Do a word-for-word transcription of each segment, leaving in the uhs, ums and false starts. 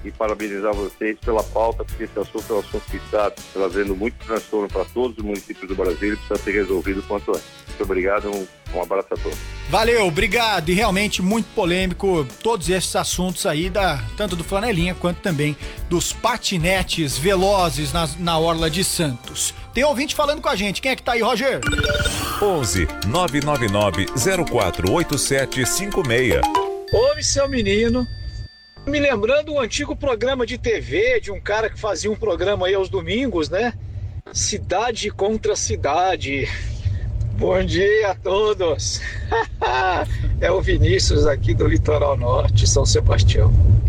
e parabenizar vocês pela pauta, porque esse assunto é um assunto que está trazendo muito transtorno para todos os municípios do Brasil e precisa ser resolvido quanto antes. Muito obrigado, um, um abraço a todos. Valeu, obrigado. E realmente muito polêmico todos esses assuntos aí, da, tanto do Flanelinha quanto também dos patinetes velozes na, na Orla de Santos. Tem ouvinte falando com a gente. Quem é que tá aí, Roger? onze nove nove nove zero quatro oito sete cinco seis. Ouve, seu menino. Me lembrando um antigo programa de T V de um cara que fazia um programa aí aos domingos, né? Cidade contra Cidade. Bom dia a todos. É o Vinícius aqui do Litoral Norte, São Sebastião.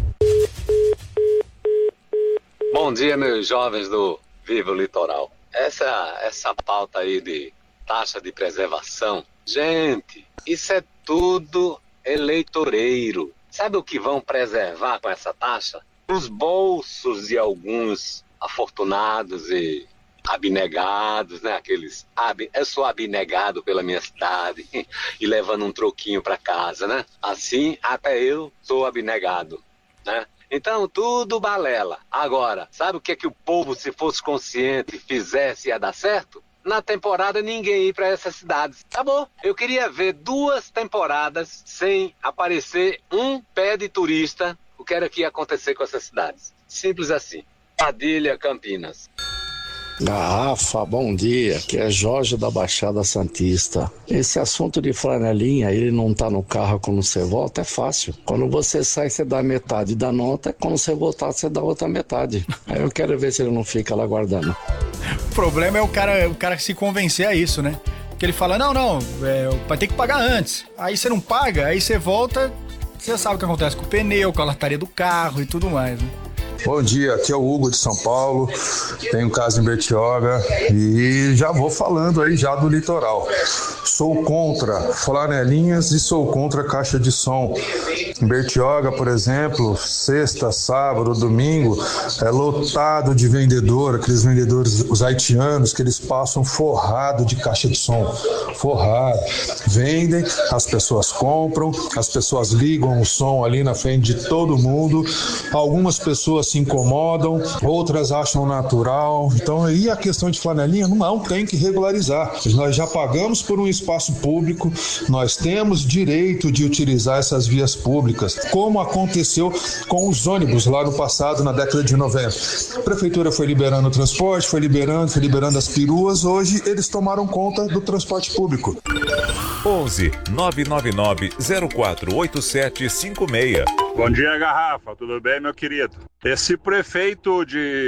Bom dia, meus jovens do Viva o Litoral. Essa, essa pauta aí de taxa de preservação, gente, isso é tudo eleitoreiro. Sabe o que vão preservar com essa taxa? Os bolsos de alguns afortunados e abnegados, né? Aqueles, ab... eu sou abnegado pela minha cidade e levando um troquinho para casa, né? Assim, até eu sou abnegado, né? Então, tudo balela. Agora, sabe o que é que o povo, se fosse consciente, fizesse, ia dar certo? Na temporada, ninguém ir para essas cidades. Acabou. Eu queria ver duas temporadas sem aparecer um pé de turista. O que era que ia acontecer com essas cidades? Simples assim. Padilha, Campinas. Garrafa, bom dia, aqui é Jorge da Baixada Santista. Esse assunto de flanelinha, ele não tá no carro quando você volta, é fácil. Quando você sai, você dá metade da nota, quando você voltar, você dá outra metade. Aí eu quero ver se ele não fica lá guardando. O problema é o cara, o cara se convencer a isso, né? Porque ele fala, não, não, é, vai ter que pagar antes. Aí você não paga, aí você volta, você sabe o que acontece com o pneu, com a lataria do carro e tudo mais, né? Bom dia, aqui é o Hugo de São Paulo, tenho casa em Bertioga e já vou falando aí já do litoral. Sou contra flanelinhas e sou contra caixa de som. Em Bertioga, por exemplo, sexta, sábado, domingo, é lotado de vendedor, aqueles vendedores, os haitianos, que eles passam forrado de caixa de som, forrado. Vendem, as pessoas compram, as pessoas ligam o som ali na frente de todo mundo, algumas pessoas se incomodam, outras acham natural. Então aí a questão de flanelinha não tem que regularizar. Nós já pagamos por um espaço público, nós temos direito de utilizar essas vias públicas, como aconteceu com os ônibus lá no passado, na década de noventa. A prefeitura foi liberando o transporte, foi liberando, foi liberando as peruas, hoje eles tomaram conta do transporte público. onze nove nove nove zero quatro oito sete cinco seis. Bom dia, Garrafa. Tudo bem, meu querido? Esse prefeito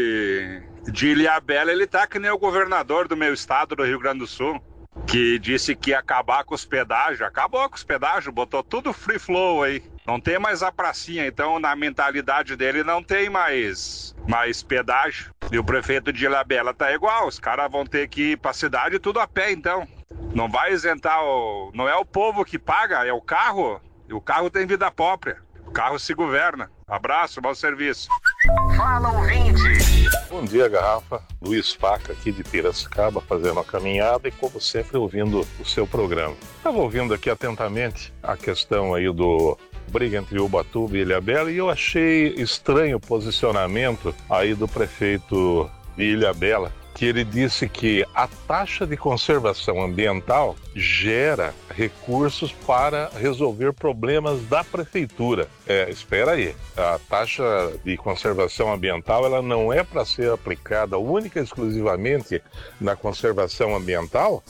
de, de Ilhabela, ele tá que nem o governador do meu estado, do Rio Grande do Sul, que disse que ia acabar com os pedágios. Acabou com os pedágios, botou tudo free flow aí. Não tem mais a pracinha, então na mentalidade dele não tem mais, mais pedágio. E o prefeito de Ilhabela tá igual, os caras vão ter que ir pra cidade tudo a pé, então. Não vai isentar o... Não é o povo que paga, é o carro. E o carro tem vida própria. O carro se governa. Abraço, bom serviço. Fala, ouvinte. Bom dia, Garrafa. Luiz Faca, aqui de Piracicaba, fazendo uma caminhada e, como sempre, ouvindo o seu programa. Estava ouvindo aqui atentamente a questão aí do briga entre Ubatuba e Ilhabela e eu achei estranho o posicionamento aí do prefeito de Ilhabela, que ele disse que a taxa de conservação ambiental gera recursos para resolver problemas da prefeitura. É, espera aí, a taxa de conservação ambiental ela não é para ser aplicada única e exclusivamente na conservação ambiental?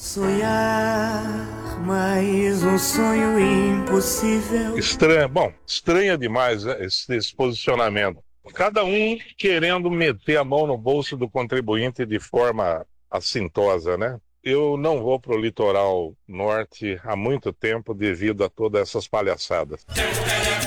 Sonhar, mas um sonho impossível. Estranho, bom, estranha demais esse, esse posicionamento. Cada um querendo meter a mão no bolso do contribuinte de forma assintosa, né? Eu não vou para o litoral norte há muito tempo devido a todas essas palhaçadas.